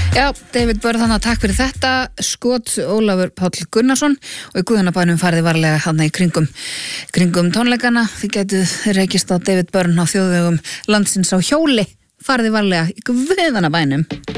Já, David Byrne, þannig að takk fyrir þetta. Skot Ólafur Páll Gunnarsson og í Guðanabænum farið varlega hann í kringum tónleikana. Þið getið rekist á David Byrne á þjóðvegum landsins á hjóli. Farið varlega í Guðanabænum.